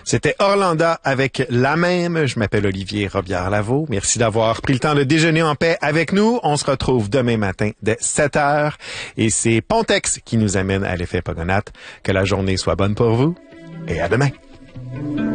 C'était Orlanda avec La Même. Je m'appelle Olivier Robillard-Lavaux. Merci d'avoir pris le temps de déjeuner en paix avec nous. On se retrouve demain matin dès 7 heures. Et c'est Pontex qui nous amène à l'effet Pogonat. Que la journée soit bonne pour vous et à demain.